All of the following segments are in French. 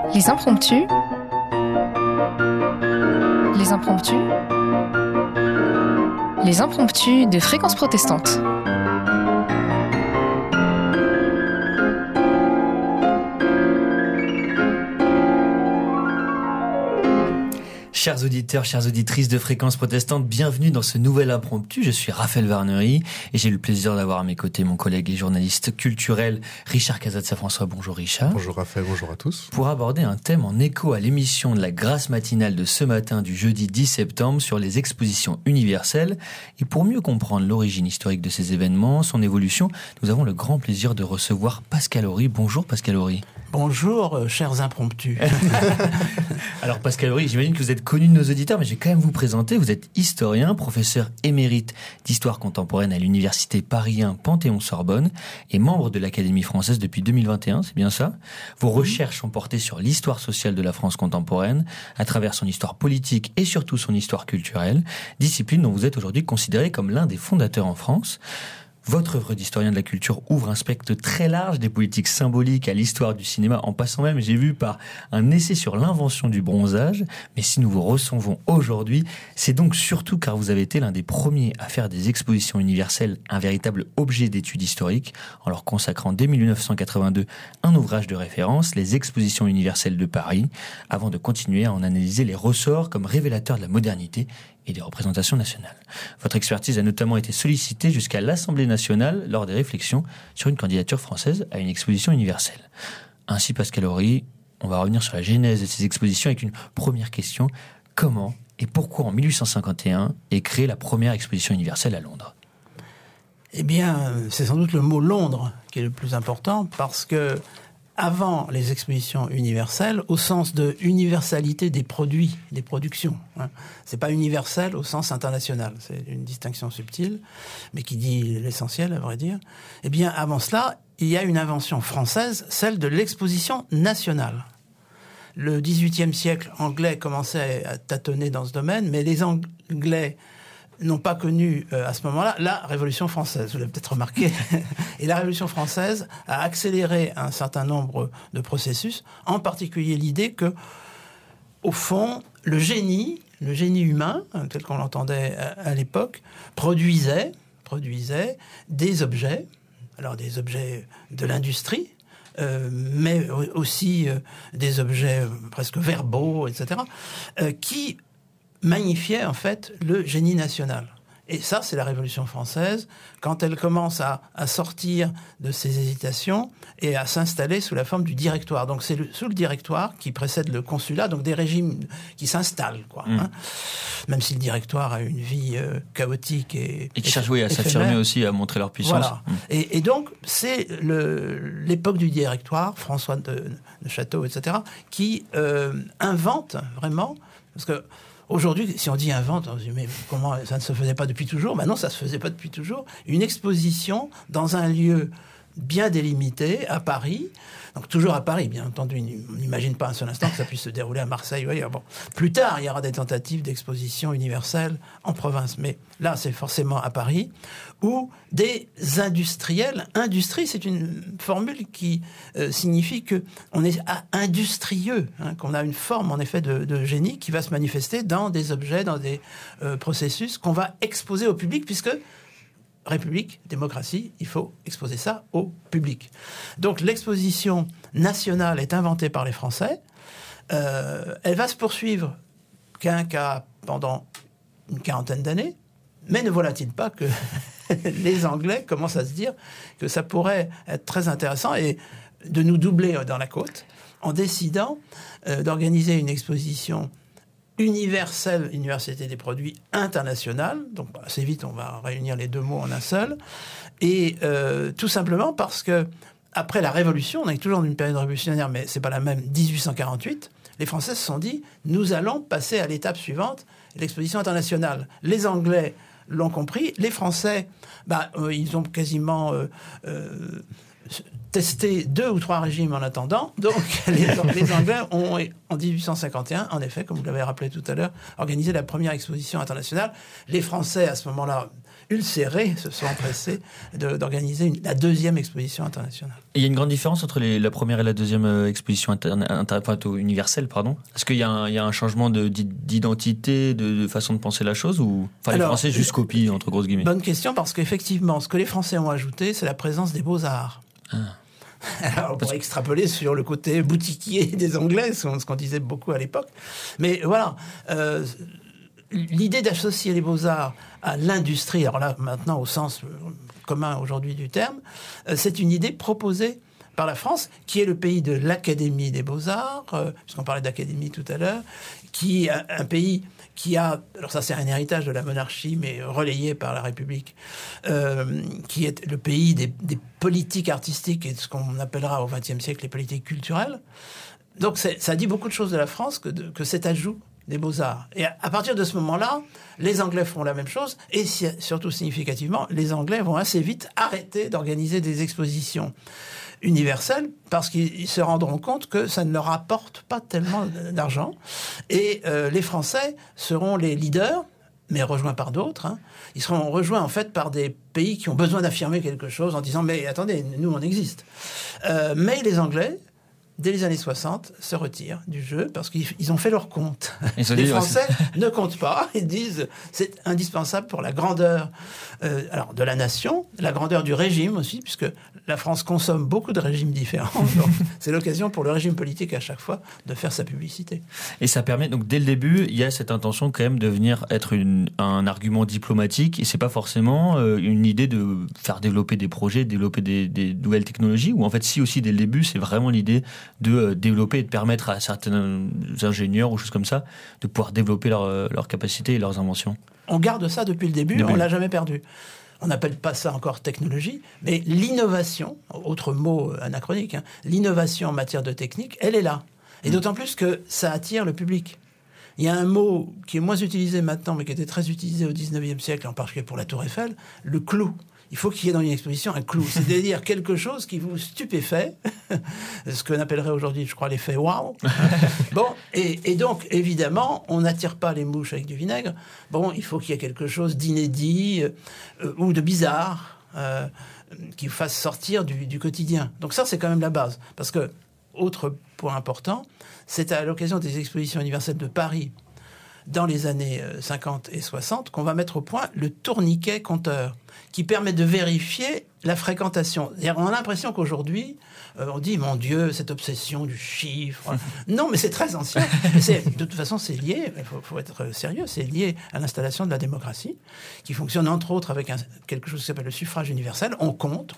Les impromptus. Les impromptus. Les impromptus de Fréquence Protestante. Chers auditeurs, chères auditrices de Fréquence Protestante, bienvenue dans ce nouvel impromptu. Je suis Raphaël Varnery et j'ai le plaisir d'avoir à mes côtés mon collègue et journaliste culturel Richard Cazat-Saint-François. Bonjour Richard. Bonjour Raphaël, bonjour à tous. Pour aborder un thème en écho à l'émission de la Grâce matinale de ce matin du jeudi 10 septembre sur les expositions universelles. Et pour mieux comprendre l'origine historique de ces événements, son évolution, nous avons le grand plaisir de recevoir Pascal Horry. Bonjour Pascal Horry. Bonjour, chers impromptus. Alors Pascal Horry, j'imagine que vous êtes connu de nos auditeurs, mais je vais quand même vous présenter. Vous êtes historien, professeur émérite d'histoire contemporaine à l'université Paris 1 Panthéon-Sorbonne et membre de l'Académie française depuis 2021, c'est bien ça? Vos recherches ont porté sur l'histoire sociale de la France contemporaine, à travers son histoire politique et surtout son histoire culturelle, discipline dont vous êtes aujourd'hui considéré comme l'un des fondateurs en France. Votre œuvre d'historien de la culture ouvre un spectre très large des politiques symboliques à l'histoire du cinéma, en passant même, j'ai vu, par un essai sur l'invention du bronzage. Mais si nous vous recevons aujourd'hui, c'est donc surtout car vous avez été l'un des premiers à faire des expositions universelles un véritable objet d'étude historique, en leur consacrant dès 1982 un ouvrage de référence, les expositions universelles de Paris, avant de continuer à en analyser les ressorts comme révélateurs de la modernité et des représentations nationales. Votre expertise a notamment été sollicitée jusqu'à l'Assemblée nationale lors des réflexions sur une candidature française à une exposition universelle. Ainsi, Pascal Horry, on va revenir sur la genèse de ces expositions avec une première question. Comment et pourquoi en 1851 est créée la première exposition universelle à Londres ? Eh bien, c'est sans doute le mot Londres qui est le plus important parce que avant les expositions universelles, au sens de universalité des produits, des productions. C'est pas universel au sens international. C'est une distinction subtile, mais qui dit l'essentiel, à vrai dire. Eh bien, avant cela, il y a une invention française, celle de l'exposition nationale. Le XVIIIe siècle anglais commençait à tâtonner dans ce domaine, mais les Anglais n'ont pas connu à ce moment-là la Révolution française, vous l'avez peut-être remarqué. Et la Révolution française a accéléré un certain nombre de processus, en particulier l'idée que, au fond, le génie humain, tel qu'on l'entendait à l'époque, produisait des objets, alors des objets de l'industrie, mais aussi des objets presque verbaux, etc., qui magnifiait en fait le génie national. Et ça, c'est la Révolution française, quand elle commence à sortir de ses hésitations et à s'installer sous la forme du directoire. Donc c'est sous le directoire qui précède le consulat, donc des régimes qui s'installent, quoi. Même si le directoire a une vie chaotique et qui cherche à s'affirmer aussi, à montrer leur puissance. Voilà. Et donc c'est l'époque du directoire, François de Château, etc., qui invente vraiment, parce que aujourd'hui, si on dit invente, on se dit mais comment ça ne se faisait pas depuis toujours ? Ben non, ça ne se faisait pas depuis toujours. Une exposition dans un lieu bien délimité, à Paris. Donc toujours à Paris, bien entendu. On n'imagine pas un seul instant que ça puisse se dérouler à Marseille ou ailleurs. Bon. Plus tard, il y aura des tentatives d'exposition universelle en province. Mais là, c'est forcément à Paris, où des industriels... Industrie, c'est une formule qui signifie qu'on est industrieux, qu'on a une forme, en effet, de génie qui va se manifester dans des objets, dans des processus qu'on va exposer au public, puisque République, démocratie, il faut exposer ça au public. Donc l'exposition nationale est inventée par les Français. Elle va se poursuivre pendant une quarantaine d'années. Mais ne voilà-t-il pas que les Anglais commencent à se dire que ça pourrait être très intéressant et de nous doubler dans la côte en décidant d'organiser une exposition universelle, Université des produits internationale. Donc assez vite, on va réunir les deux mots en un seul. Et tout simplement parce que après la Révolution, on est toujours dans une période révolutionnaire, mais c'est pas la même, 1848, les Français se sont dit, nous allons passer à l'étape suivante, l'exposition internationale. Les Anglais l'ont compris, les Français, ils ont quasiment testé 2 ou 3 régimes en attendant. Donc, les Anglais ont, en 1851, en effet, comme vous l'avez rappelé tout à l'heure, organisé la première exposition internationale. Les Français, à ce moment-là, ulcérés se sont empressés d'organiser la deuxième exposition internationale. Et il y a une grande différence entre la première et la deuxième exposition universelle, pardon. Est-ce qu'il y a un changement d'identité, de façon de penser la chose, ou les Français juste copient, entre grosses guillemets? Bonne question, parce qu'effectivement, ce que les Français ont ajouté, c'est la présence des beaux-arts. Alors, on pourrait extrapoler sur le côté boutiquier des Anglais, ce qu'on disait beaucoup à l'époque. Mais voilà, l'idée d'associer les beaux-arts à l'industrie, alors là, maintenant, au sens commun aujourd'hui du terme, c'est une idée proposée par la France, qui est le pays de l'Académie des Beaux-Arts, puisqu'on parlait d'Académie tout à l'heure, qui est un pays qui a, alors ça c'est un héritage de la monarchie, mais relayé par la République, qui est le pays des politiques artistiques et de ce qu'on appellera au XXe siècle les politiques culturelles. Donc ça dit beaucoup de choses de la France que cet ajout des Beaux-Arts. Et à partir de ce moment-là, les Anglais font la même chose, et surtout significativement, les Anglais vont assez vite arrêter d'organiser des expositions universelles, parce qu'ils se rendront compte que ça ne leur apporte pas tellement d'argent. Et les Français seront les leaders, mais rejoints par d'autres. Ils seront rejoints en fait par des pays qui ont besoin d'affirmer quelque chose en disant « mais attendez, nous on existe ». Mais les Anglais, dès les années 60, se retirent du jeu parce qu'ils ont fait leur compte. Les Français ne comptent pas. Ils disent c'est indispensable pour la grandeur alors de la nation, la grandeur du régime aussi, puisque la France consomme beaucoup de régimes différents. Donc c'est l'occasion pour le régime politique à chaque fois de faire sa publicité. Et ça permet, donc dès le début, il y a cette intention quand même de venir être un argument diplomatique, et c'est pas forcément une idée de faire développer des projets, développer des nouvelles technologies, ou en fait si aussi dès le début, c'est vraiment l'idée de développer et de permettre à certains ingénieurs ou choses comme ça de pouvoir développer leurs capacités et leurs inventions. On garde ça depuis le début. On ne l'a jamais perdu. On n'appelle pas ça encore technologie, mais l'innovation, autre mot anachronique, l'innovation en matière de technique, elle est là. Et d'autant plus que ça attire le public. Il y a un mot qui est moins utilisé maintenant, mais qui était très utilisé au XIXe siècle, en particulier pour la Tour Eiffel, le clou. Il faut qu'il y ait dans une exposition un clou, c'est-à-dire quelque chose qui vous stupéfait, ce qu'on appellerait aujourd'hui, je crois, l'effet wow. Bon, et donc, évidemment, on n'attire pas les mouches avec du vinaigre. Bon, il faut qu'il y ait quelque chose d'inédit ou de bizarre qui vous fasse sortir du quotidien. Donc ça, c'est quand même la base. Parce que, autre point important, c'est à l'occasion des expositions universelles de Paris, dans les années 50 et 60, qu'on va mettre au point le tourniquet compteur, qui permet de vérifier la fréquentation. On a l'impression qu'aujourd'hui, on dit, mon Dieu, cette obsession du chiffre. Non, mais c'est très ancien. De toute façon, c'est lié, il faut être sérieux, c'est lié à l'installation de la démocratie, qui fonctionne entre autres avec quelque chose qui s'appelle le suffrage universel. On compte,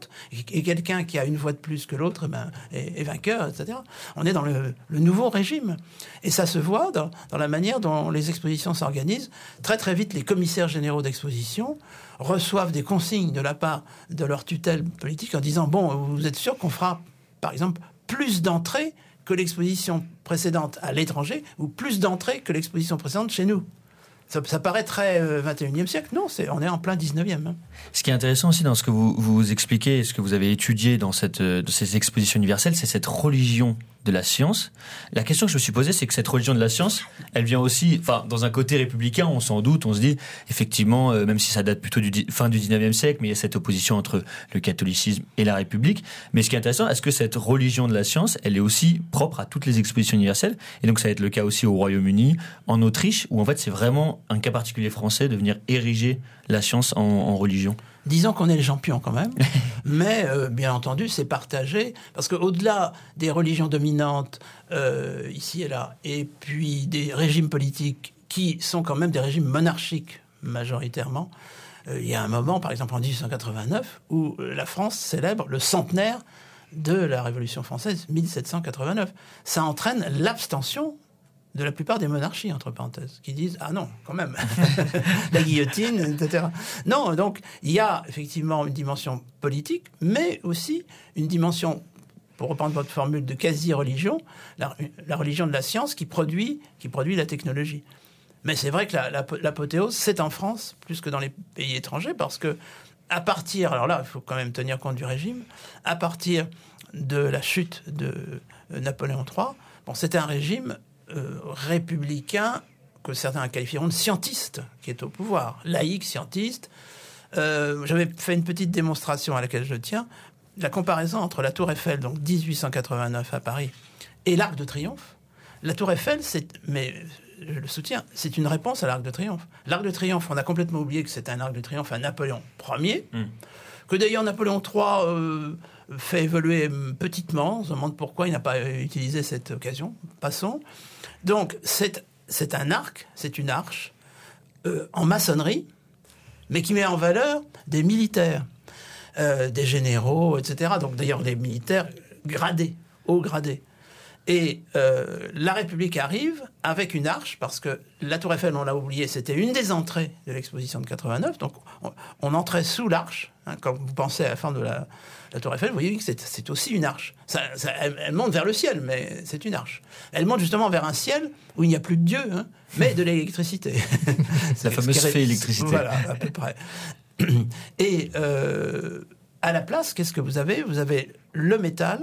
et quelqu'un qui a une voix de plus que l'autre est vainqueur, etc. On est dans le nouveau régime. Et ça se voit dans la manière dont les expositions s'organisent. Très très vite, les commissaires généraux d'exposition reçoivent des consignes de la part de leur tutelle politique en disant « Bon, vous êtes sûr qu'on fera, par exemple, plus d'entrées que l'exposition précédente à l'étranger ou plus d'entrées que l'exposition précédente chez nous ?» Ça paraît très 21e siècle. Non, on est en plein 19e. Ce qui est intéressant aussi dans ce que vous expliquez, ce que vous avez étudié dans ces expositions universelles, c'est cette religion de la science. La question que je me suis posée, c'est que cette religion de la science, elle vient aussi, dans un côté républicain, on s'en doute, on se dit, effectivement, même si ça date plutôt fin du 19e siècle, mais il y a cette opposition entre le catholicisme et la République. Mais ce qui est intéressant, est-ce que cette religion de la science, elle est aussi propre à toutes les expositions universelles? Et donc, ça va être le cas aussi au Royaume-Uni, en Autriche, où en fait, c'est vraiment un cas particulier français de venir ériger la science en religion. Disons qu'on est les champions quand même, mais bien entendu, c'est partagé, parce qu'au-delà des religions dominantes, ici et là, et puis des régimes politiques qui sont quand même des régimes monarchiques majoritairement, il y a un moment, par exemple en 1889, où la France célèbre le centenaire de la Révolution française, 1789. Ça entraîne l'abstention de la plupart des monarchies, entre parenthèses, qui disent « Ah non, quand même, la guillotine, etc. » Non, donc il y a effectivement une dimension politique, mais aussi une dimension, pour reprendre votre formule, de quasi-religion, la religion de la science qui produit la technologie. Mais c'est vrai que l'apothéose, c'est en France, plus que dans les pays étrangers, parce que à partir, alors là, il faut quand même tenir compte du régime, à partir de la chute de Napoléon III, c'était un régime républicain que certains qualifieront de scientiste qui est au pouvoir, laïque, scientiste, J'avais fait une petite démonstration à laquelle je tiens. La comparaison entre la Tour Eiffel, donc 1889 à Paris, et l'Arc de Triomphe. La Tour Eiffel, mais je le soutiens, c'est une réponse à l'Arc de Triomphe. L'Arc de Triomphe, on a complètement oublié que c'était un Arc de Triomphe à Napoléon Ier, que d'ailleurs Napoléon III fait évoluer petitement. On se demande pourquoi il n'a pas utilisé cette occasion. Passons. Donc, c'est un arc, c'est une arche en maçonnerie, mais qui met en valeur des militaires, des généraux, etc. Donc, d'ailleurs, des militaires gradés, haut gradés. Et la République arrive avec une arche, parce que la Tour Eiffel, on l'a oublié, c'était une des entrées de l'exposition de 89. Donc, on entrait sous l'arche. Hein, quand vous pensez à la fin de la Tour Eiffel, vous voyez que c'est aussi une arche. Elle monte vers le ciel, mais c'est une arche. Elle monte justement vers un ciel où il n'y a plus de Dieu, hein, mais de l'électricité. La fameuse fée électricité. Voilà, à peu près. Et à la place, qu'est-ce que vous avez ? Vous avez le métal.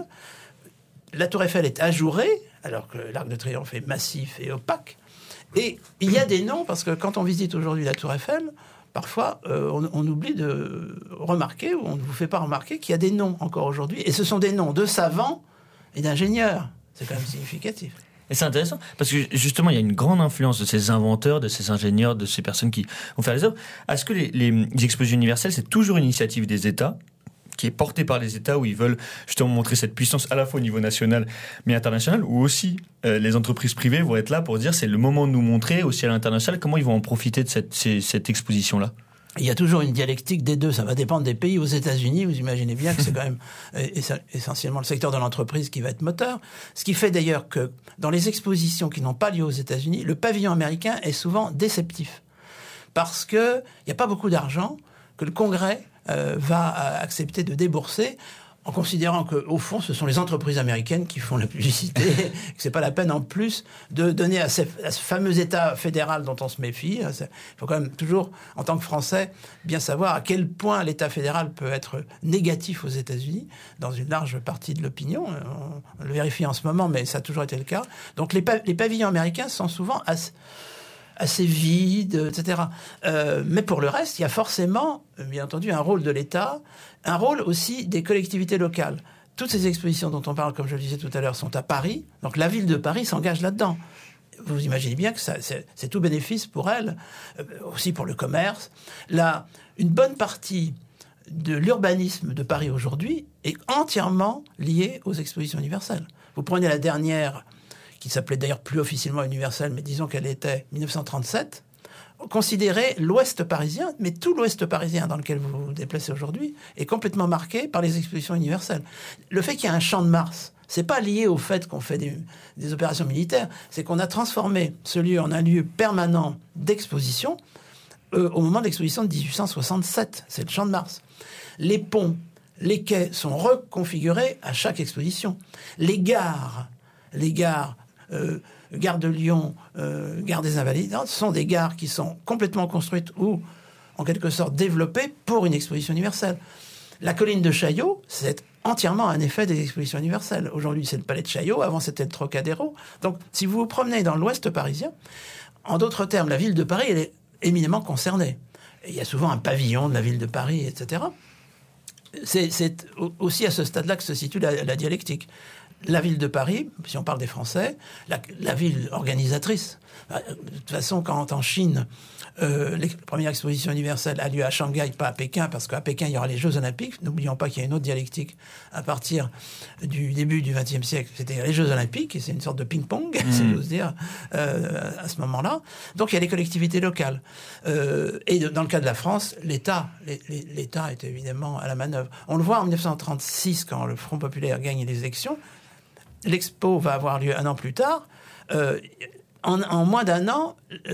La Tour Eiffel est ajourée, alors que l'Arc de Triomphe est massif et opaque. Et il y a des noms, parce que quand on visite aujourd'hui la Tour Eiffel, parfois on oublie de remarquer, ou on ne vous fait pas remarquer qu'il y a des noms encore aujourd'hui. Et ce sont des noms de savants et d'ingénieurs. C'est quand même significatif. Et c'est intéressant, parce que justement, il y a une grande influence de ces inventeurs, de ces ingénieurs, de ces personnes qui vont faire les œuvres. Est-ce que les expositions universelles, c'est toujours une initiative des États, qui est portée par les États, où ils veulent justement montrer cette puissance à la fois au niveau national mais international, ou aussi les entreprises privées vont être là pour dire c'est le moment de nous montrer aussi à l'international comment ils vont en profiter de cette exposition-là? Il y a toujours une dialectique des deux, ça va dépendre des pays. Aux États-Unis, vous imaginez bien que c'est quand même essentiellement le secteur de l'entreprise qui va être moteur. Ce qui fait d'ailleurs que dans les expositions qui n'ont pas lieu aux États-Unis, le pavillon américain est souvent déceptif. Parce qu'il n'y a pas beaucoup d'argent que le Congrès va accepter de débourser, en considérant qu'au fond, ce sont les entreprises américaines qui font la publicité, que c'est pas la peine en plus de donner à ce fameux État fédéral dont on se méfie. Il faut quand même toujours, en tant que Français, bien savoir à quel point l'État fédéral peut être négatif aux États-Unis, dans une large partie de l'opinion. On le vérifie en ce moment, mais ça a toujours été le cas. Donc les pavillons américains sont souvent assez vide, etc. Mais pour le reste, il y a forcément, bien entendu, un rôle de l'État, un rôle aussi des collectivités locales. Toutes ces expositions dont on parle, comme je le disais tout à l'heure, sont à Paris. Donc la ville de Paris s'engage là-dedans. Vous imaginez bien que c'est tout bénéfice pour elle, aussi pour le commerce. Là, une bonne partie de l'urbanisme de Paris aujourd'hui est entièrement liée aux expositions universelles. Vous prenez la dernière, qui s'appelait d'ailleurs plus officiellement universelle, mais disons qu'elle était 1937, considérez l'Ouest parisien, mais tout l'Ouest parisien dans lequel vous vous déplacez aujourd'hui est complètement marqué par les expositions universelles. Le fait qu'il y ait un champ de Mars, c'est pas lié au fait qu'on fait des opérations militaires, c'est qu'on a transformé ce lieu en un lieu permanent d'exposition au moment de l'exposition de 1867. C'est le champ de Mars. Les ponts, les quais sont reconfigurés à chaque exposition. Les gares, gare de Lyon, gare des Invalides, sont des gares qui sont complètement construites ou, en quelque sorte, développées pour une exposition universelle. La colline de Chaillot, c'est entièrement un effet des expositions universelles. Aujourd'hui, c'est le palais de Chaillot, avant c'était le Trocadéro. Donc, si vous vous promenez dans l'Ouest parisien, en d'autres termes, la ville de Paris, elle est éminemment concernée. Et il y a souvent un pavillon de la ville de Paris, etc. C'est aussi à ce stade-là que se situe la dialectique. La ville de Paris, si on parle des Français, la ville organisatrice. De toute façon, quand en Chine, la première exposition universelle a lieu à Shanghai, pas à Pékin, parce qu'à Pékin, il y aura les Jeux Olympiques. N'oublions pas qu'il y a une autre dialectique à partir du début du XXe siècle. C'était les Jeux Olympiques, et c'est une sorte de ping-pong, si j'ose dire, à ce moment-là. Donc, il y a les collectivités locales. Et dans le cas de la France, l'État est évidemment à la manœuvre. On le voit en 1936, quand le Front populaire gagne les élections. L'expo va avoir lieu un an plus tard. En moins d'un an,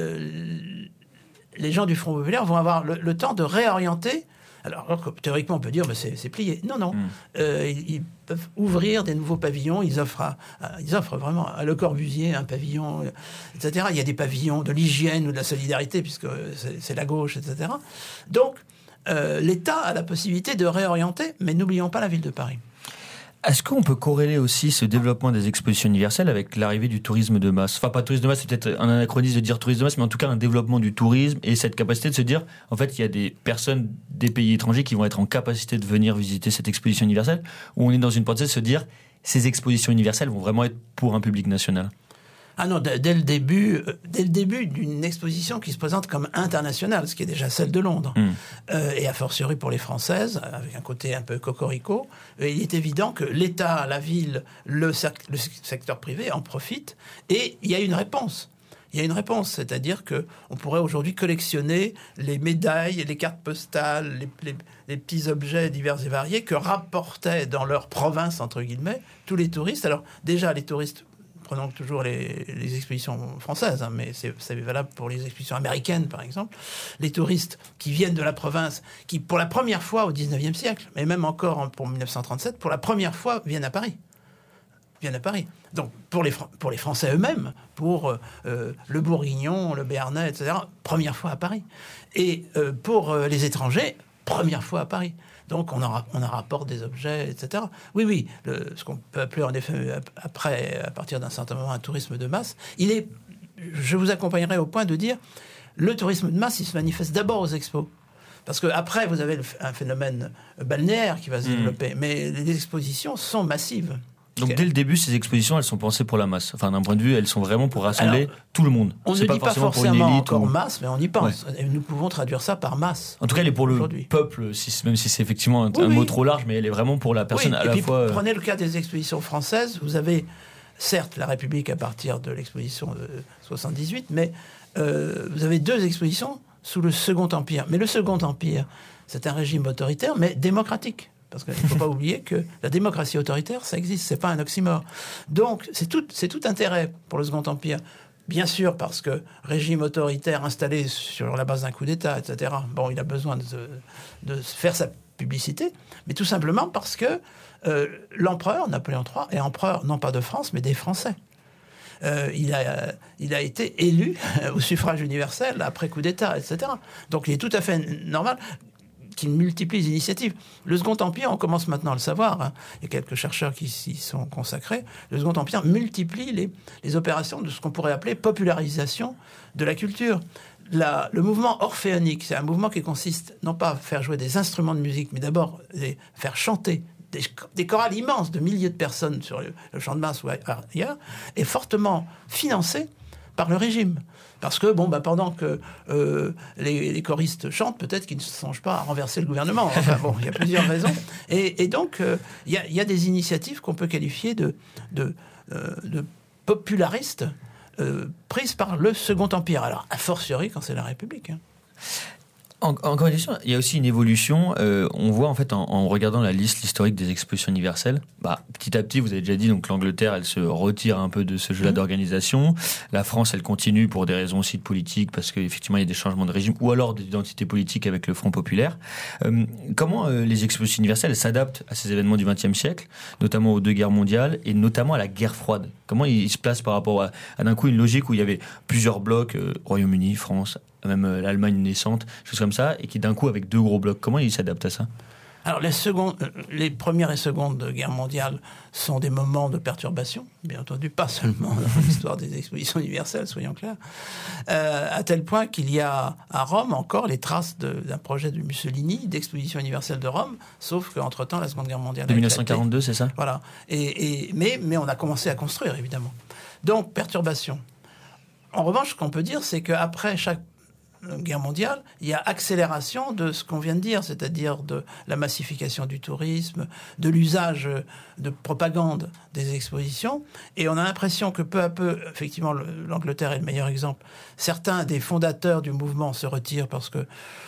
les gens du Front populaire vont avoir le temps de réorienter. Alors, théoriquement, on peut dire, c'est plié. Non. Ils peuvent ouvrir des nouveaux pavillons. Ils offrent vraiment à Le Corbusier un pavillon, etc. Il y a des pavillons de l'hygiène ou de la solidarité, puisque c'est la gauche, etc. Donc, l'État a la possibilité de réorienter, mais n'oublions pas la ville de Paris. Est-ce qu'on peut corréler aussi ce développement des expositions universelles avec l'arrivée du tourisme de masse ? Enfin, pas tourisme de masse, c'est peut-être un anachronisme de dire tourisme de masse, mais en tout cas un développement du tourisme et cette capacité de se dire, en fait, il y a des personnes des pays étrangers qui vont être en capacité de venir visiter cette exposition universelle, où on est dans une pensée de se dire, ces expositions universelles vont vraiment être pour un public national. Ah non, dès le début d'une exposition qui se présente comme internationale, ce qui est déjà celle de Londres, et a fortiori pour les Françaises, avec un côté un peu cocorico, il est évident que l'État, la ville, le secteur privé en profitent, et il y a une réponse. Il y a une réponse, c'est-à-dire qu'on pourrait aujourd'hui collectionner les médailles, les cartes postales, les petits objets divers et variés que rapportaient dans leur province, entre guillemets, tous les touristes. Alors déjà, les touristes... Prenons toujours les expositions françaises, mais c'est valable pour les expositions américaines, par exemple. Les touristes qui viennent de la province, qui, pour la première fois au XIXe siècle, mais même encore pour 1937, pour la première fois, viennent à Paris. Donc, pour les Français eux-mêmes, pour le Bourguignon, le Béarnais, etc., première fois à Paris. Et pour les étrangers, première fois à Paris. Donc, on en rapporte des objets, etc. Oui, ce qu'on peut appeler, en effet, après, à partir d'un certain moment, un tourisme de masse, je vous accompagnerai au point de dire, le tourisme de masse, il se manifeste d'abord aux expos. Parce qu'après, vous avez un phénomène balnéaire qui va se développer. Mais les expositions sont massives. Donc dès le début, ces expositions, elles sont pensées pour la masse. Enfin, d'un point de vue, elles sont vraiment pour rassembler tout le monde. On ne dit pas forcément encore masse, mais on y pense. Ouais. Et nous pouvons traduire ça par masse. En tout cas, elle est pour le peuple, même si c'est effectivement un mot trop large, mais elle est vraiment pour la personne à la fois... Prenez le cas des expositions françaises. Vous avez, certes, la République à partir de l'exposition de 78, mais vous avez 2 expositions sous le Second Empire. Mais le Second Empire, c'est un régime autoritaire, mais démocratique. Parce qu'il ne faut pas oublier que la démocratie autoritaire, ça existe, c'est pas un oxymore. Donc, c'est tout intérêt pour le Second Empire. Bien sûr, parce que régime autoritaire installé sur la base d'un coup d'État, etc., bon, il a besoin de faire sa publicité, mais tout simplement parce que l'empereur, Napoléon III, est empereur non pas de France, mais des Français. Il a été élu au suffrage universel après coup d'État, etc. Donc, il est tout à fait normal qu'il multiplie les initiatives. Le Second Empire, on commence maintenant à le savoir, hein. Il y a quelques chercheurs qui s'y sont consacrés. Le Second Empire multiplie les opérations de ce qu'on pourrait appeler popularisation de la culture. Le mouvement orphéonique, c'est un mouvement qui consiste non pas à faire jouer des instruments de musique, mais d'abord faire chanter des chorales immenses de milliers de personnes sur le champ de Mars ou ailleurs, est fortement financé par le régime. Parce que, pendant que les choristes chantent, peut-être qu'ils ne songent pas à renverser le gouvernement. Enfin bon, il y a plusieurs raisons. Et donc, il y a des initiatives qu'on peut qualifier de popularistes prises par le Second Empire. Alors, a fortiori, quand c'est la République. Hein. Encore une question, il y a aussi une évolution. On voit en fait en regardant l'historique des expositions universelles, petit à petit, vous avez déjà dit, donc l'Angleterre, elle se retire un peu de ce jeu-là d'organisation. La France, elle continue pour des raisons aussi de politique, parce qu'effectivement, il y a des changements de régime, ou alors d'identité politique avec le Front populaire. Comment les expositions universelles s'adaptent à ces événements du XXe siècle, notamment aux 2 guerres mondiales, et notamment à la guerre froide? Comment ils se placent par rapport à d'un coup une logique où il y avait plusieurs blocs, Royaume-Uni, France, même l'Allemagne naissante, choses comme ça, et qui d'un coup avec 2 gros blocs, comment ils s'adaptent à ça? Alors les premières et secondes guerres mondiales sont des moments de perturbation, bien entendu, pas seulement dans l'histoire des expositions universelles, soyons clairs, à tel point qu'il y a à Rome encore les traces d'un projet de Mussolini d'exposition universelle de Rome, sauf qu'entre-temps la Seconde Guerre mondiale de 1942, c'est ça? Voilà. Mais on a commencé à construire, évidemment. Donc, perturbation. En revanche, ce qu'on peut dire, c'est qu'après chaque guerre mondiale, il y a accélération de ce qu'on vient de dire, c'est-à-dire de la massification du tourisme, de l'usage de propagande des expositions, et on a l'impression que peu à peu, effectivement, l'Angleterre est le meilleur exemple, certains des fondateurs du mouvement se retirent parce que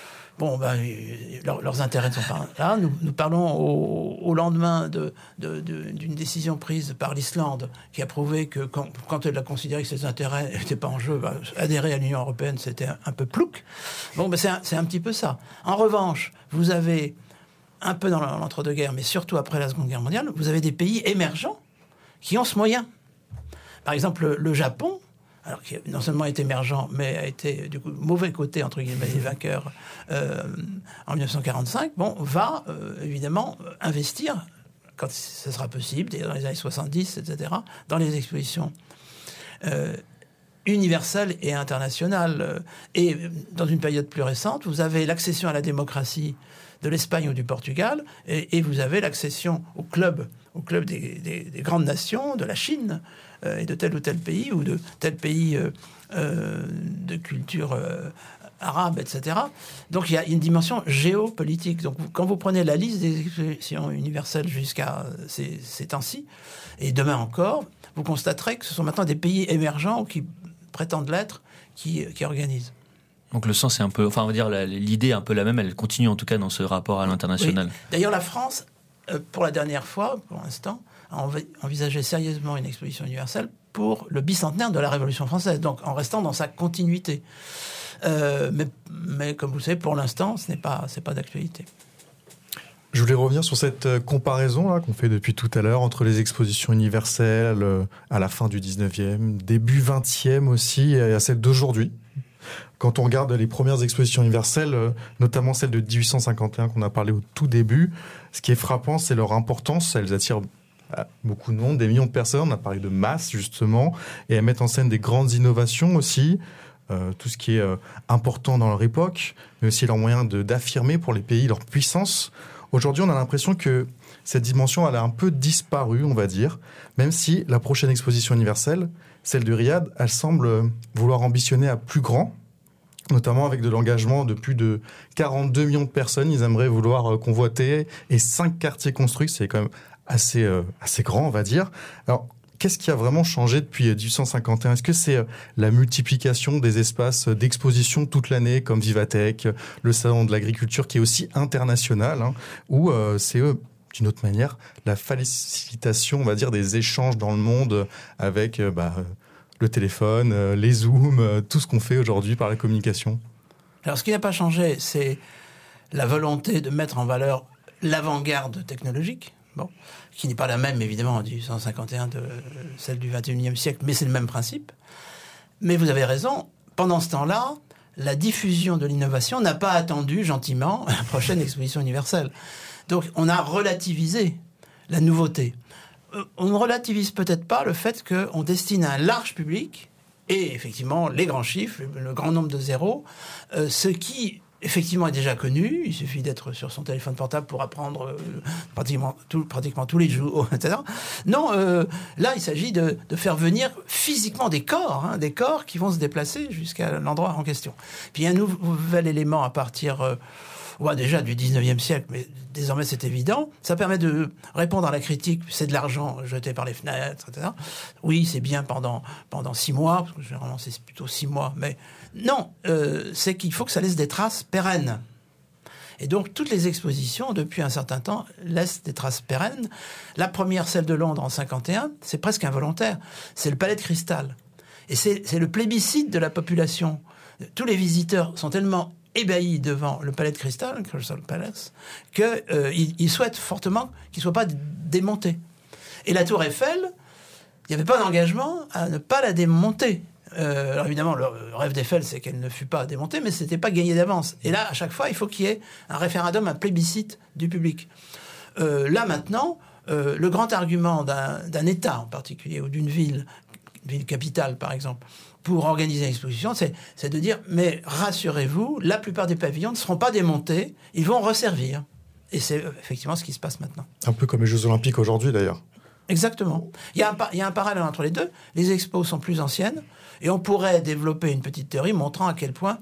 leurs intérêts ne sont pas là. Nous parlons au lendemain d'une décision prise par l'Islande qui a prouvé que quand elle a considéré que ses intérêts n'étaient pas en jeu, adhérer à l'Union européenne, c'était un peu plouc. C'est un petit peu ça. En revanche, vous avez, un peu dans l'entre-deux-guerres, mais surtout après la Seconde Guerre mondiale, vous avez des pays émergents qui ont ce moyen. Par exemple, le Japon, alors qui non seulement est émergent, mais a été du coup mauvais côté entre guillemets des vainqueurs en 1945, va évidemment investir quand ce sera possible, dans les années 70, etc., dans les expositions universelles et internationales. Et dans une période plus récente, vous avez l'accession à la démocratie de l'Espagne ou du Portugal, et vous avez l'accession au club des grandes nations, de la Chine, et de tel ou tel pays, ou de tel pays de culture arabe, etc. Donc il y a une dimension géopolitique. Donc quand vous prenez la liste des expositions universelles jusqu'à ces temps-ci, et demain encore, vous constaterez que ce sont maintenant des pays émergents ou qui prétendent l'être qui organisent. Donc le sens est un peu, enfin on va dire l'idée est un peu la même, elle continue en tout cas dans ce rapport à l'international. Oui. D'ailleurs la France, pour la dernière fois, pour l'instant, a envisagé sérieusement une exposition universelle pour le bicentenaire de la Révolution française, donc en restant dans sa continuité. Mais comme vous le savez, pour l'instant, c'est pas d'actualité. Je voulais revenir sur cette comparaison là, qu'on fait depuis tout à l'heure entre les expositions universelles à la fin du 19e, début 20e aussi, et à celle d'aujourd'hui. Quand on regarde les premières expositions universelles, notamment celle de 1851 qu'on a parlé au tout début, ce qui est frappant, c'est leur importance. Elles attirent beaucoup de monde, des millions de personnes. On a parlé de masse, justement, et elles mettent en scène des grandes innovations aussi. Tout ce qui est important dans leur époque, mais aussi leur moyen d'affirmer pour les pays leur puissance. Aujourd'hui, on a l'impression que cette dimension, elle a un peu disparu, on va dire, même si la prochaine exposition universelle, celle de Riyad, elle semble vouloir ambitionner à plus grand, notamment avec de l'engagement de plus de 42 millions de personnes. Ils aimeraient vouloir convoiter et 5 quartiers construits, c'est quand même assez grand, on va dire. Alors, qu'est-ce qui a vraiment changé depuis 1851 ? Est-ce que c'est la multiplication des espaces d'exposition toute l'année, comme Vivatech, le salon de l'agriculture qui est aussi international, ou c'est d'une autre manière la facilitation, on va dire, des échanges dans le monde avec le téléphone, les zooms, tout ce qu'on fait aujourd'hui par la communication ? Alors, ce qui n'a pas changé, c'est la volonté de mettre en valeur l'avant-garde technologique. Bon, qui n'est pas la même, évidemment, en 1851 de celle du XXIe siècle, mais c'est le même principe. Mais vous avez raison, pendant ce temps-là, la diffusion de l'innovation n'a pas attendu, gentiment, la prochaine exposition universelle. Donc, on a relativisé la nouveauté. On ne relativise peut-être pas le fait qu'on destine à un large public, et effectivement, les grands chiffres, le grand nombre de zéros, ce qui effectivement est déjà connu, il suffit d'être sur son téléphone portable pour apprendre pratiquement tous les jours, etc. Non, là, il s'agit de faire venir physiquement des corps qui vont se déplacer jusqu'à l'endroit en question. Puis il y a un nouvel élément à partir déjà du 19e siècle, mais désormais c'est évident, ça permet de répondre à la critique, c'est de l'argent jeté par les fenêtres, etc. Oui, c'est bien pendant 6 mois, parce que généralement c'est plutôt 6 mois, mais non, c'est qu'il faut que ça laisse des traces pérennes. Et donc toutes les expositions, depuis un certain temps, laissent des traces pérennes. La première, celle de Londres en 51, c'est presque involontaire, c'est le Palais de Cristal. Et c'est le plébiscite de la population. Tous les visiteurs sont tellement ébahis devant le Palais de Cristal, Crystal Palace, qu'ils souhaitent fortement qu'il ne soit pas démonté. Et la Tour Eiffel, il n'y avait pas d'engagement à ne pas la démonter. Alors évidemment, le rêve d'Eiffel, c'est qu'elle ne fut pas démontée, mais ce n'était pas gagné d'avance. Et là, à chaque fois, il faut qu'il y ait un référendum, un plébiscite du public. Là, maintenant, le grand argument d'un État en particulier, ou d'une ville capitale, par exemple, pour organiser une exposition, c'est de dire, mais rassurez-vous, la plupart des pavillons ne seront pas démontés, ils vont resservir. Et c'est effectivement ce qui se passe maintenant. Un peu comme les Jeux Olympiques aujourd'hui, d'ailleurs. Exactement. Il y a un parallèle entre les deux. Les expos sont plus anciennes, et on pourrait développer une petite théorie montrant à quel point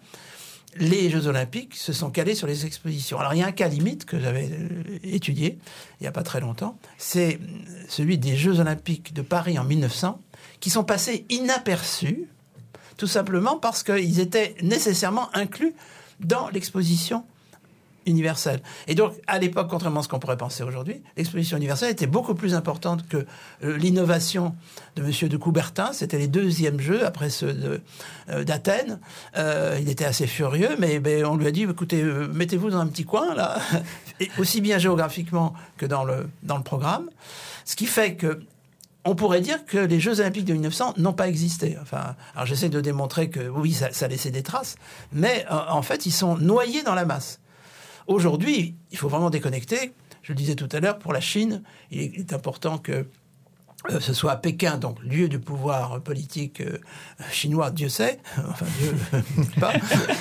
les Jeux Olympiques se sont calés sur les expositions. Alors, il y a un cas limite que j'avais étudié il n'y a pas très longtemps, c'est celui des Jeux Olympiques de Paris en 1900, qui sont passés inaperçus, tout simplement parce qu'ils étaient nécessairement inclus dans l'exposition universelle. Et donc, à l'époque, contrairement à ce qu'on pourrait penser aujourd'hui, l'exposition universelle était beaucoup plus importante que l'innovation de M. de Coubertin. C'était les deuxièmes Jeux, après ceux d'Athènes. Il était assez furieux, mais on lui a dit, écoutez, mettez-vous dans un petit coin, là, et aussi bien géographiquement que dans le programme. Ce qui fait que on pourrait dire que les Jeux Olympiques de 1900 n'ont pas existé. Enfin, alors j'essaie de démontrer que oui, ça laissait des traces, mais en fait, ils sont noyés dans la masse. Aujourd'hui, il faut vraiment déconnecter. je le disais tout à l'heure, pour la Chine, il est important que ce soit à Pékin, donc lieu du pouvoir politique chinois, Dieu sait, enfin Dieu pas,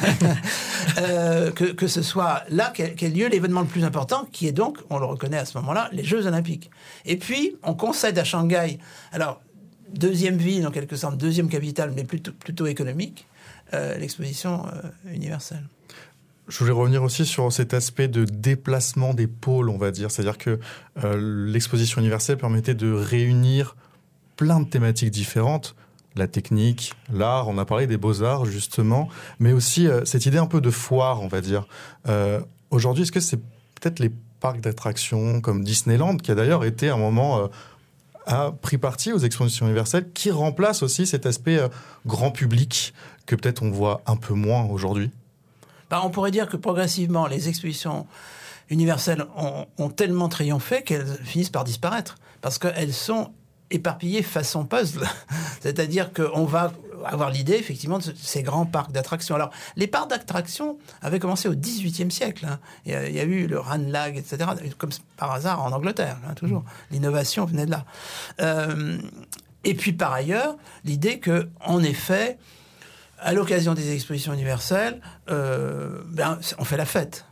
que ce soit là qu'ait lieu l'événement le plus important, qui est donc, on le reconnaît à ce moment-là, les Jeux Olympiques. Et puis, on concède à Shanghai, alors, deuxième ville, en quelque sorte, deuxième capitale, mais plutôt économique, l'exposition universelle. Je voulais revenir aussi sur cet aspect de déplacement des pôles, on va dire. C'est-à-dire que l'exposition universelle permettait de réunir plein de thématiques différentes. La technique, l'art, on a parlé des beaux-arts, justement, mais aussi cette idée un peu de foire, on va dire. Aujourd'hui, est-ce que c'est peut-être les parcs d'attractions comme Disneyland, qui a d'ailleurs été à un moment... a pris parti aux expositions universelles, qui remplace aussi cet aspect grand public que peut-être on voit un peu moins aujourd'hui? On pourrait dire que progressivement, les expositions universelles ont tellement triomphé qu'elles finissent par disparaître, parce qu'elles sont éparpillées façon puzzle. C'est-à-dire qu'on va avoir l'idée, effectivement, de ces grands parcs d'attractions. Alors, les parcs d'attractions avaient commencé au XVIIIe siècle. Hein. Il y a eu le Ranelagh, etc., comme par hasard en Angleterre, hein, toujours. L'innovation venait de là. Et puis, par ailleurs, l'idée que, en effet, à l'occasion des expositions universelles, on fait la fête.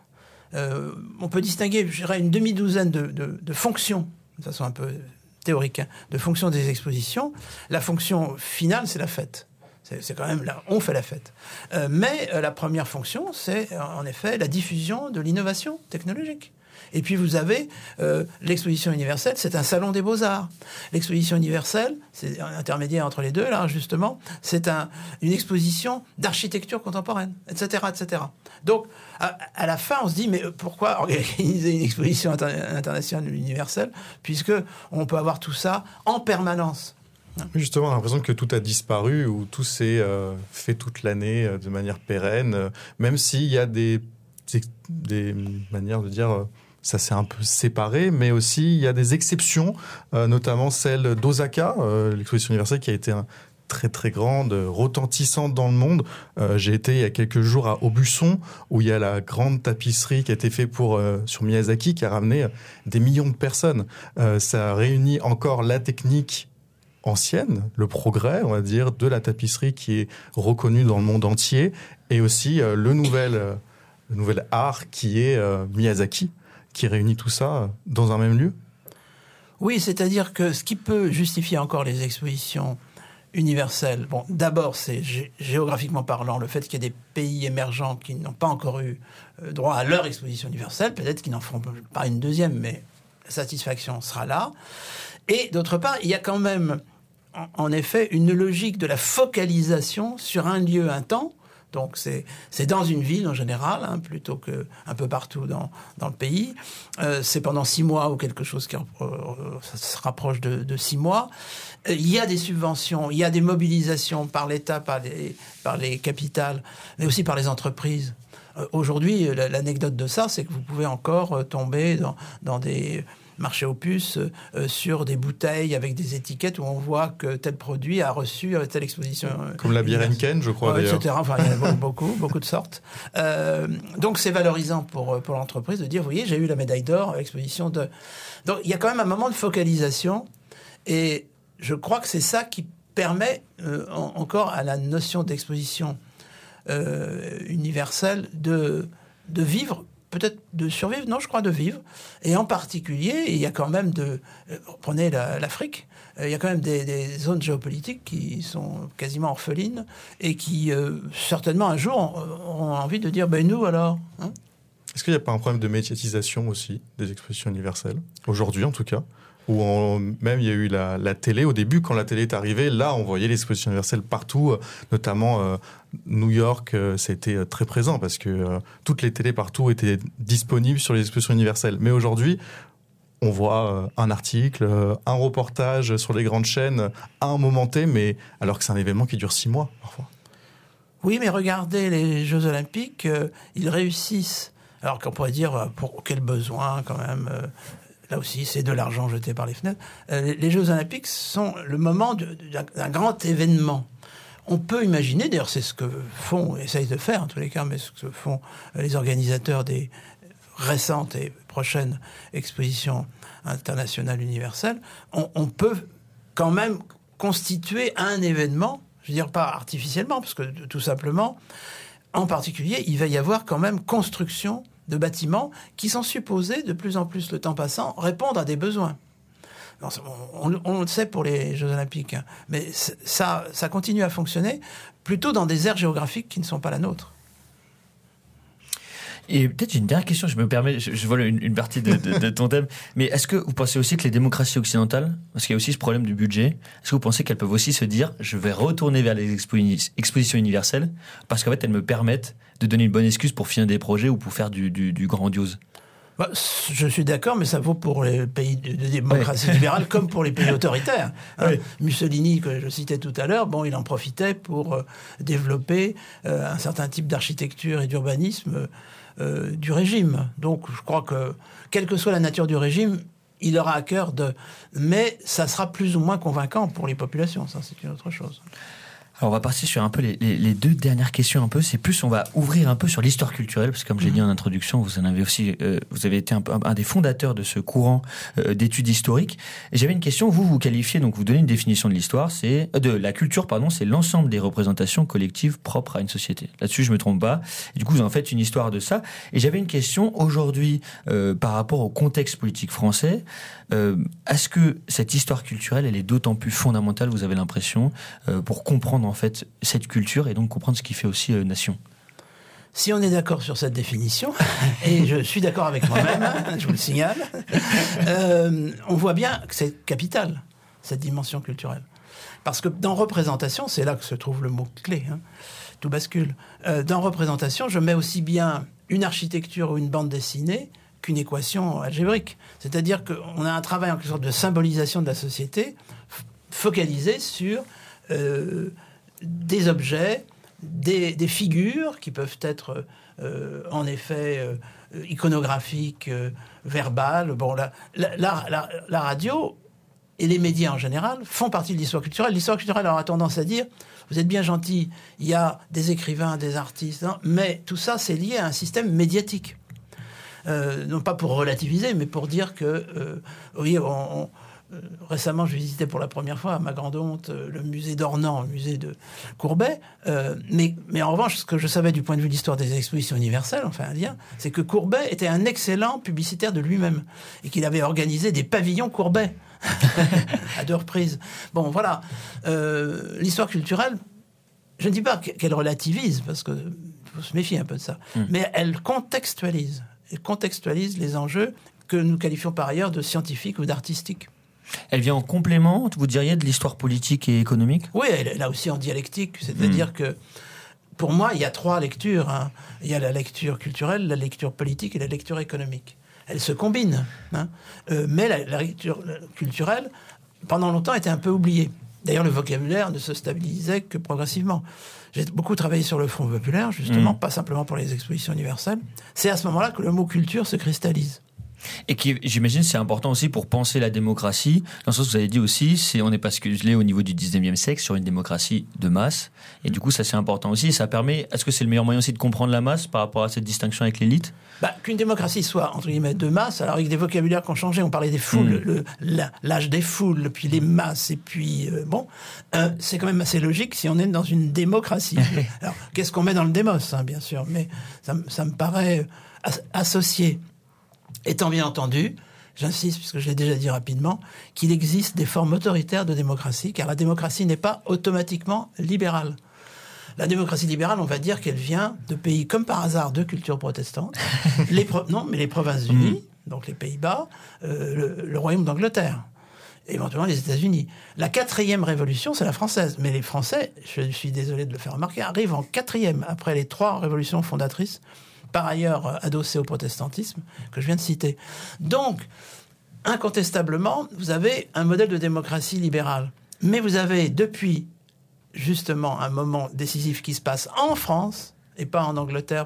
On peut distinguer, je dirais, une demi-douzaine de fonctions, de façon un peu théorique, hein, de fonctions des expositions. La fonction finale, c'est la fête. C'est quand même là, on fait la fête. Mais la première fonction, c'est en effet la diffusion de l'innovation technologique. Et puis vous avez l'exposition universelle, c'est un salon des beaux-arts. L'exposition universelle, c'est un intermédiaire entre les deux, là, justement, c'est une exposition d'architecture contemporaine, etc., etc. Donc, à la fin, on se dit, mais pourquoi organiser une exposition internationale universelle, puisque on peut avoir tout ça en permanence. Oui, justement, on a l'impression que tout a disparu, ou tout s'est fait toute l'année de manière pérenne, même s'il y a des manières de dire... ça s'est un peu séparé, mais aussi il y a des exceptions, notamment celle d'Osaka, l'exposition universelle qui a été très très grande, retentissante dans le monde. J'ai été il y a quelques jours à Aubusson, où il y a la grande tapisserie qui a été faite sur Miyazaki, qui a ramené des millions de personnes. Ça réunit encore la technique ancienne, le progrès, on va dire, de la tapisserie qui est reconnue dans le monde entier, et aussi le nouvel art qui est Miyazaki, qui réunit tout ça dans un même lieu? Oui, c'est-à-dire que ce qui peut justifier encore les expositions universelles, bon, d'abord, c'est géographiquement parlant, le fait qu'il y ait des pays émergents qui n'ont pas encore eu droit à leur exposition universelle, peut-être qu'ils n'en feront pas une deuxième, mais la satisfaction sera là. Et d'autre part, il y a quand même, en effet, une logique de la focalisation sur un lieu, un temps. Donc c'est dans une ville en général, hein, plutôt que un peu partout dans le pays. C'est pendant 6 mois ou quelque chose qui ça se rapproche de 6 mois. Il y a des subventions, il y a des mobilisations par l'État, par les capitales, mais aussi par les entreprises. Aujourd'hui, l'anecdote de ça, c'est que vous pouvez encore tomber dans des marché aux puces sur des bouteilles avec des étiquettes où on voit que tel produit a reçu telle exposition. Comme la bière Henken, je crois, d'ailleurs. Etc. Enfin, il y a beaucoup de sortes. Donc, c'est valorisant pour l'entreprise de dire, vous voyez, j'ai eu la médaille d'or à l'exposition de... Donc, il y a quand même un moment de focalisation et je crois que c'est ça qui permet encore à la notion d'exposition universelle de vivre, peut-être de survivre, non, je crois de vivre. Et en particulier, il y a quand même prenez l'Afrique, il y a quand même des zones géopolitiques qui sont quasiment orphelines et qui, certainement, un jour, auront envie de dire, ben nous alors, hein. Est-ce qu'il n'y a pas un problème de médiatisation aussi des expositions universelles, aujourd'hui en tout cas, où même il y a eu la télé au début, quand la télé est arrivée, là on voyait l'exposition universelle partout, notamment New York, c'était très présent parce que toutes les télés partout étaient disponibles sur les expositions universelles. Mais aujourd'hui, on voit un article, un reportage sur les grandes chaînes à un moment T, mais alors que c'est un événement qui dure 6 mois parfois. Oui, mais regardez les Jeux Olympiques, ils réussissent. Alors qu'on pourrait dire, pour quel besoin quand même là aussi, c'est de l'argent jeté par les fenêtres. Les Jeux Olympiques sont le moment d'un grand événement. On peut imaginer, d'ailleurs c'est ce que essayent de faire en tous les cas, mais ce que font les organisateurs des récentes et prochaine exposition internationale universelle, on peut quand même constituer un événement, je veux dire pas artificiellement, parce que tout simplement, en particulier, il va y avoir quand même construction de bâtiments qui sont supposés, de plus en plus le temps passant, répondre à des besoins. On le sait pour les Jeux Olympiques, hein, mais ça continue à fonctionner plutôt dans des aires géographiques qui ne sont pas la nôtre. Et peut-être j'ai une dernière question, je me permets, je vole une partie de ton thème, mais est-ce que vous pensez aussi que les démocraties occidentales, parce qu'il y a aussi ce problème du budget, est-ce que vous pensez qu'elles peuvent aussi se dire, je vais retourner vers les expositions universelles, parce qu'en fait elles me permettent de donner une bonne excuse pour finir des projets ou pour faire du grandiose? Je suis d'accord, mais ça vaut pour les pays de démocratie libérale comme pour les pays autoritaires. Hein. Mussolini, que je citais tout à l'heure, il en profitait pour développer un certain type d'architecture et d'urbanisme du régime. Donc je crois que, quelle que soit la nature du régime, il aura à cœur de... Mais ça sera plus ou moins convaincant pour les populations, ça c'est une autre chose. Alors on va passer sur un peu les deux dernières questions un peu. C'est plus, on va ouvrir un peu sur l'histoire culturelle, parce que comme j'ai dit en introduction, vous en avez aussi, vous avez été un des fondateurs de ce courant d'études historiques. Et j'avais une question. Vous qualifiez, donc vous donnez une définition de l'histoire, de la culture, c'est l'ensemble des représentations collectives propres à une société. Là-dessus, je me trompe pas. Et du coup, vous en faites une histoire de ça. Et j'avais une question aujourd'hui par rapport au contexte politique français. Est-ce que cette histoire culturelle, elle est d'autant plus fondamentale, vous avez l'impression, pour comprendre en fait cette culture et donc comprendre ce qui fait aussi nation? Si on est d'accord sur cette définition, et je suis d'accord avec moi-même, je vous le signale, on voit bien que c'est capital, cette dimension culturelle. Parce que dans représentation, c'est là que se trouve le mot-clé, hein, tout bascule. Dans représentation, je mets aussi bien une architecture ou une bande dessinée qu'une équation algébrique. C'est-à-dire qu'on a un travail en quelque sorte de symbolisation de la société focalisé sur des objets, des figures qui peuvent être en effet iconographiques, verbales. La radio et les médias en général font partie de l'histoire culturelle. L'histoire culturelle aura tendance à dire, vous êtes bien gentil, il y a des écrivains, des artistes, hein, mais tout ça c'est lié à un système médiatique. Non pas pour relativiser, mais pour dire que oui, récemment, je visitais pour la première fois, à ma grande honte, le musée d'Ornans, le musée de Courbet. Mais en revanche, ce que je savais du point de vue de l'histoire des expositions universelles, enfin un lien, c'est que Courbet était un excellent publicitaire de lui-même et qu'il avait organisé des pavillons Courbet à 2 reprises. Bon, voilà. L'histoire culturelle, je ne dis pas qu'elle relativise, parce qu'il faut se méfier un peu de ça, mais elle contextualise. Elle contextualise les enjeux que nous qualifions par ailleurs de scientifiques ou d'artistiques. Elle vient en complément, vous diriez, de l'histoire politique et économique? Oui, elle est là aussi en dialectique. C'est-à-dire que, pour moi, il y a 3 lectures. Hein. Il y a la lecture culturelle, la lecture politique et la lecture économique. Elles se combinent. Hein. Mais la lecture culturelle, pendant longtemps, était un peu oubliée. D'ailleurs, le vocabulaire ne se stabilisait que progressivement. J'ai beaucoup travaillé sur le Front populaire, justement, pas simplement pour les expositions universelles. C'est à ce moment-là que le mot culture se cristallise. Et qui, j'imagine, c'est important aussi pour penser la démocratie. Dans le sens où vous avez dit aussi, on est basculé au niveau du 19e siècle sur une démocratie de masse. Et du coup, ça c'est important aussi. Ça permet, est-ce que c'est le meilleur moyen aussi de comprendre la masse par rapport à cette distinction avec l'élite? Qu'une démocratie soit, entre guillemets, de masse, alors avec des vocabulaires qui ont changé, on parlait des foules, l'âge des foules, puis les masses, et puis, c'est quand même assez logique si on est dans une démocratie. Alors, qu'est-ce qu'on met dans le démos, hein, bien sûr, mais ça me paraît associé. Étant bien entendu, j'insiste, puisque je l'ai déjà dit rapidement, qu'il existe des formes autoritaires de démocratie, car la démocratie n'est pas automatiquement libérale. La démocratie libérale, on va dire qu'elle vient de pays, comme par hasard, de culture protestante. Non, mais les Provinces-Unies, donc les Pays-Bas, le Royaume d'Angleterre, éventuellement les États-Unis. La 4e révolution, c'est la française. Mais les Français, je suis désolé de le faire remarquer, arrivent en 4e, après les 3 révolutions fondatrices, par ailleurs adossé au protestantisme, que je viens de citer. Donc, incontestablement, vous avez un modèle de démocratie libérale. Mais vous avez, depuis, justement, un moment décisif qui se passe en France, et pas en Angleterre,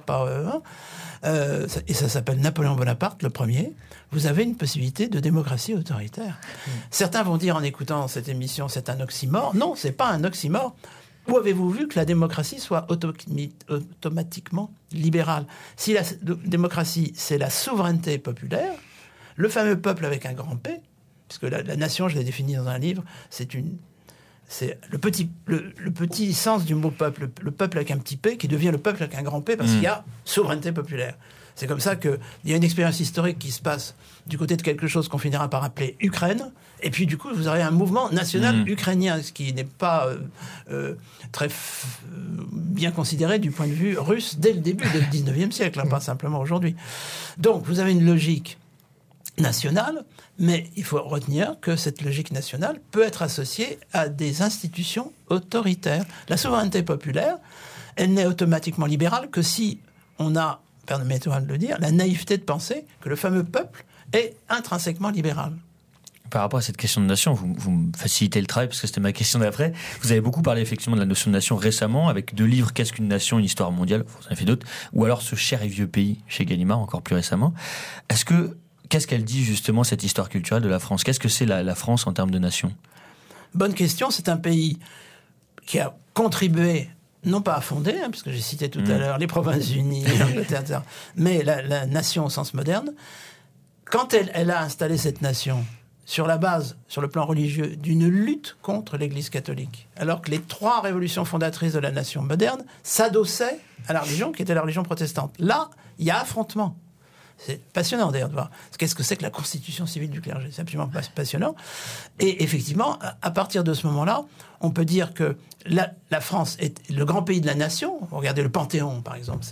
et ça s'appelle Napoléon Bonaparte, le premier, vous avez une possibilité de démocratie autoritaire. Certains vont dire, en écoutant cette émission, c'est un oxymore. Non, c'est pas un oxymore. où avez-vous vu que la démocratie soit automatiquement libérale? Si la démocratie, c'est la souveraineté populaire, le fameux peuple avec un grand P, puisque la nation, je l'ai définie dans un livre, c'est le petit sens du mot peuple, le peuple avec un petit P qui devient le peuple avec un grand P parce qu'il y a souveraineté populaire. C'est comme ça qu'il y a une expérience historique qui se passe du côté de quelque chose qu'on finira par appeler Ukraine, et puis du coup vous aurez un mouvement national ukrainien, ce qui n'est pas très bien considéré du point de vue russe dès le début du 19e siècle, pas simplement aujourd'hui. Donc vous avez une logique nationale, mais il faut retenir que cette logique nationale peut être associée à des institutions autoritaires. La souveraineté populaire, elle n'est automatiquement libérale que si on a, permettez-moi de le dire, la naïveté de penser que le fameux peuple est intrinsèquement libéral. Par rapport à cette question de nation, vous me facilitez le travail parce que c'était ma question d'après. Vous avez beaucoup parlé effectivement de la notion de nation récemment avec 2 livres, Qu'est-ce qu'une nation, une histoire mondiale, vous en avez fait d'autres, ou alors Ce cher et vieux pays chez Gallimard, encore plus récemment. Qu'est-ce qu'elle dit justement, cette histoire culturelle de la France? Qu'est-ce que c'est la France en termes de nation? Bonne question. C'est un pays qui a contribué, non pas à fonder, puisque j'ai cité tout à l'heure les Provinces-Unies, l'Angleterre, etc., mais la nation au sens moderne. Quand elle a installé cette nation sur la base, sur le plan religieux, d'une lutte contre l'Église catholique, alors que les 3 révolutions fondatrices de la nation moderne s'adossaient à la religion qui était la religion protestante. Là, il y a affrontement. C'est passionnant d'ailleurs de voir qu'est-ce que c'est que la constitution civile du clergé. C'est absolument passionnant. Et effectivement, à partir de ce moment-là, on peut dire que la France est le grand pays de la nation. Regardez le Panthéon, par exemple.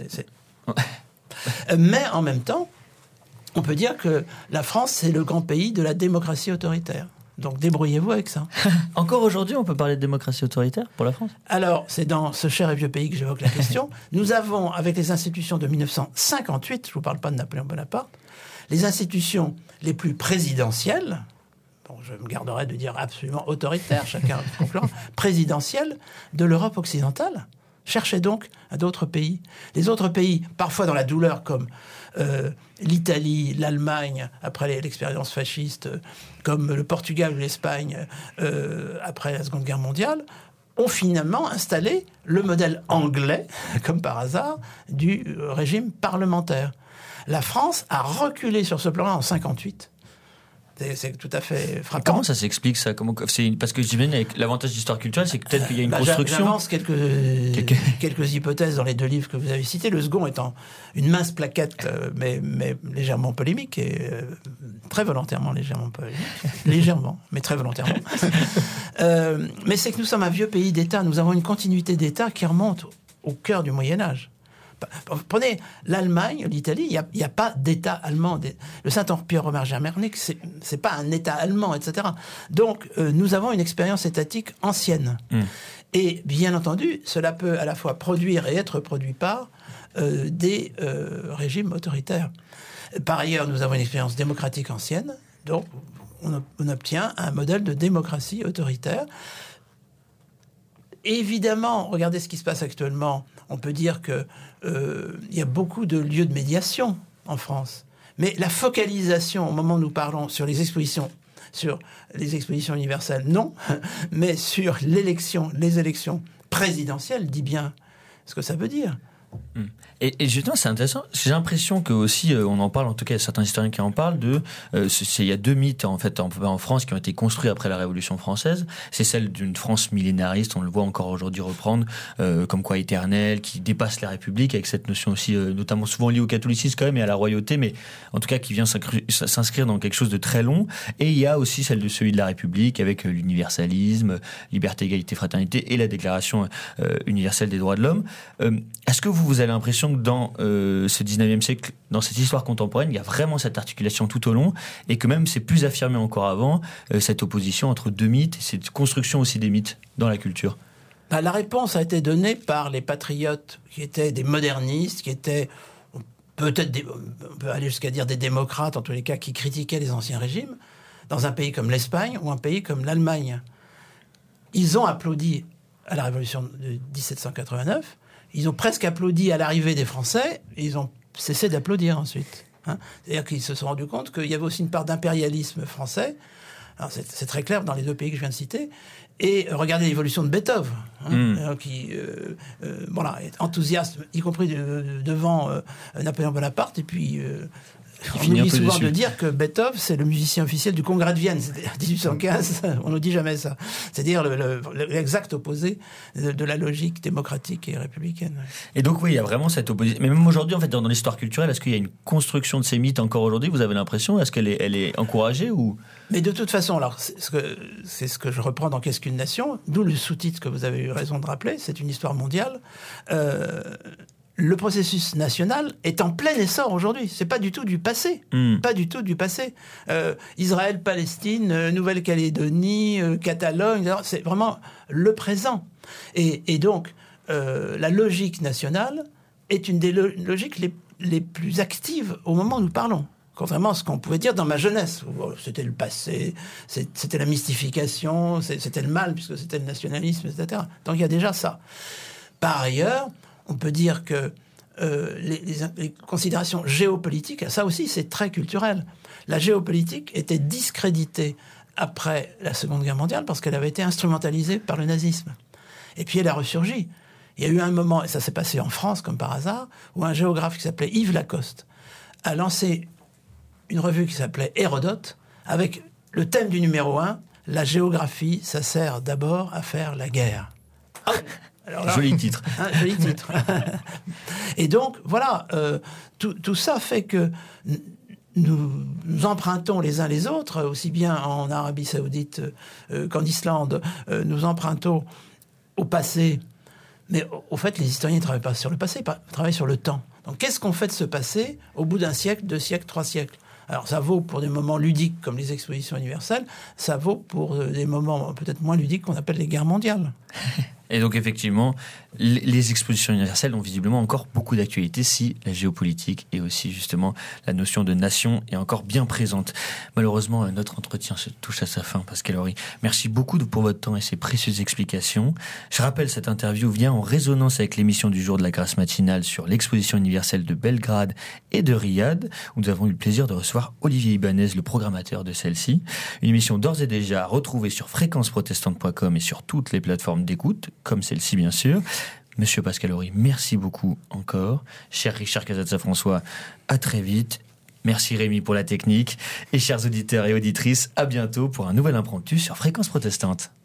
Mais en même temps, on peut dire que la France, c'est le grand pays de la démocratie autoritaire. Donc débrouillez-vous avec ça. Encore aujourd'hui, on peut parler de démocratie autoritaire pour la France? Alors, c'est dans Ce cher et vieux pays que j'évoque la question. Nous avons, avec les institutions de 1958, je ne vous parle pas de Napoléon Bonaparte, les institutions les plus présidentielles, bon, je me garderai de dire absolument autoritaires, chacun conclura, présidentielles de l'Europe occidentale. Cherchez donc à d'autres pays. Les autres pays, parfois dans la douleur, comme l'Italie, l'Allemagne, après l'expérience fasciste, comme le Portugal ou l'Espagne, après la Seconde Guerre mondiale, ont finalement installé le modèle anglais, comme par hasard, du régime parlementaire. La France a reculé sur ce plan-là en 1958. C'est tout à fait frappant. Comment ça s'explique, ça? Parce que j'imagine, avec l'avantage d'histoire culturelle, c'est que peut-être qu'il y a une construction... J'avance quelques hypothèses dans les 2 livres que vous avez cités. Le second étant une mince plaquette, mais légèrement polémique, et très volontairement légèrement polémique. Légèrement, mais très volontairement. Mais c'est que nous sommes un vieux pays d'État. Nous avons une continuité d'État qui remonte au cœur du Moyen-Âge. Prenez l'Allemagne, l'Italie, il n'y a pas d'État allemand. Le Saint-Empire romain germanique, c'est pas un État allemand, etc. Donc, nous avons une expérience étatique ancienne. Et bien entendu, cela peut à la fois produire et être produit par des régimes autoritaires. Par ailleurs, nous avons une expérience démocratique ancienne, donc on obtient un modèle de démocratie autoritaire. Évidemment, regardez ce qui se passe actuellement. On peut dire qu'il y a beaucoup de lieux de médiation en France. Mais la focalisation, au moment où nous parlons sur les expositions universelles, non, mais sur les élections présidentielles, dit bien ce que ça veut dire. Et justement, c'est intéressant. J'ai l'impression que aussi, on en parle, en tout cas, il y a certains historiens qui en parlent il y a 2 mythes en fait en France qui ont été construits après la Révolution française. C'est celle d'une France millénariste, on le voit encore aujourd'hui reprendre, comme quoi éternelle, qui dépasse la République, avec cette notion aussi, notamment souvent liée au catholicisme quand même et à la royauté, mais en tout cas qui vient s'inscrire dans quelque chose de très long. Et il y a aussi celle de celui de la République, avec l'universalisme, liberté, égalité, fraternité et la Déclaration universelle des droits de l'homme. Est-ce que vous avez l'impression que dans ce 19e siècle, dans cette histoire contemporaine, il y a vraiment cette articulation tout au long et que même c'est plus affirmé encore avant, cette opposition entre 2 mythes et cette construction aussi des mythes dans la culture? La réponse a été donnée par les patriotes qui étaient des modernistes, qui étaient peut-être, on peut aller jusqu'à dire des démocrates, en tous les cas, qui critiquaient les anciens régimes, dans un pays comme l'Espagne ou un pays comme l'Allemagne. Ils ont applaudi à la Révolution de 1789, ils ont presque applaudi à l'arrivée des Français, et ils ont cessé d'applaudir ensuite. C'est-à-dire qu'ils se sont rendus compte qu'il y avait aussi une part d'impérialisme français Alors c'est très clair dans les 2 pays que je viens de citer. Et regardez l'évolution de Beethoven, qui voilà, est enthousiaste, y compris devant Napoléon Bonaparte. Et puis, on nous dit souvent de dire que Beethoven, c'est le musicien officiel du Congrès de Vienne. C'était en 1815, on ne dit jamais ça. C'est-à-dire l'exact opposé de la logique démocratique et républicaine. Et donc, oui, il y a vraiment cette opposition. Mais même aujourd'hui, en fait, dans l'histoire culturelle, est-ce qu'il y a une construction de ces mythes encore aujourd'hui? Vous avez l'impression? Est-ce qu'elle est encouragée ou... Mais de toute façon, alors, c'est ce que je reprends dans Qu'est-ce qu'une nation? D'où le sous-titre que vous avez eu raison de rappeler. C'est une histoire mondiale. Le processus national est en plein essor aujourd'hui. C'est pas du tout du passé. Pas du tout du passé. Israël, Palestine, Nouvelle-Calédonie, Catalogne, c'est vraiment le présent. Et donc, la logique nationale est une des logiques les plus actives au moment où nous parlons. Contrairement à ce qu'on pouvait dire dans ma jeunesse. C'était le passé, c'était la mystification, c'était le mal, puisque c'était le nationalisme, etc. Donc il y a déjà ça. Par ailleurs, on peut dire que les considérations géopolitiques, ça aussi c'est très culturel. La géopolitique était discréditée après la Seconde Guerre mondiale parce qu'elle avait été instrumentalisée par le nazisme. Et puis elle a ressurgi. Il y a eu un moment, et ça s'est passé en France comme par hasard, où un géographe qui s'appelait Yves Lacoste a lancé une revue qui s'appelait Hérodote, avec le thème du numéro 1, la géographie, ça sert d'abord à faire la guerre. Alors là, joli titre. Joli titre. Et donc, voilà, tout ça fait que nous empruntons les uns les autres, aussi bien en Arabie Saoudite qu'en Islande, nous empruntons au passé. Mais au fait, les historiens ne travaillent pas sur le passé, ils travaillent sur le temps. Donc, qu'est-ce qu'on fait de ce passé au bout d'un siècle, 2 siècles, 3 siècles? Alors, ça vaut pour des moments ludiques comme les expositions universelles, ça vaut pour des moments peut-être moins ludiques qu'on appelle les guerres mondiales. Et donc, effectivement, les expositions universelles ont visiblement encore beaucoup d'actualité si la géopolitique et aussi, justement, la notion de nation est encore bien présente. Malheureusement, notre entretien se touche à sa fin, Pascal Horry. Merci beaucoup pour votre temps et ces précieuses explications. Je rappelle, cette interview vient en résonance avec l'émission du jour de la Grâce matinale sur l'exposition universelle de Belgrade et de Riyad, où nous avons eu le plaisir de recevoir Olivier Ibanez, le programmateur de celle-ci. Une émission d'ores et déjà retrouvée sur fréquenceprotestante.com et sur toutes les plateformes d'écoute, comme celle-ci bien sûr. Monsieur Pascal Horry, merci beaucoup encore. Cher Richard Casazza-François, à très vite. Merci Rémi pour la technique. Et chers auditeurs et auditrices, à bientôt pour un nouvel impromptu sur Fréquence Protestante.